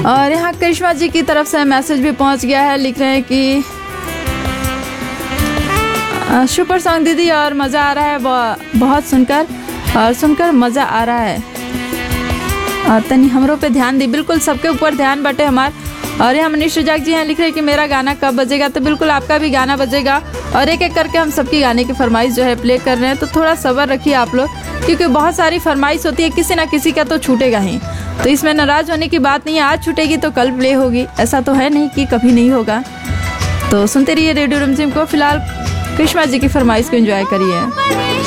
और यहाँ करिश्मा जी की तरफ से मैसेज भी पहुँच गया है। लिख रहे हैं कि सुपर सॉन्ग दीदी और मज़ा आ रहा है बहुत सुनकर मज़ा आ रहा है। और तनी हमरों पे ध्यान दी, बिल्कुल सबके ऊपर ध्यान बटे हमार। और यहाँ मनीष सुजाक जी हैं, लिख रहे हैं कि मेरा गाना कब बजेगा। तो बिल्कुल आपका भी गाना बजेगा और एक एक करके हम सबकी गाने की फरमाइश जो है प्ले कर रहे हैं। तो थोड़ा सब्र रखिए आप लोग, क्योंकि बहुत सारी फरमाइश होती है, किसी ना किसी का तो छूटेगा ही। तो इसमें नाराज़ होने की बात नहीं है, आज छूटेगी तो कल प्ले होगी, ऐसा तो है नहीं कि कभी नहीं होगा। तो सुनते रहिए रेडियो रिमझिम को। फिलहाल करिश्मा जी की फरमाइश को एंजॉय करिए।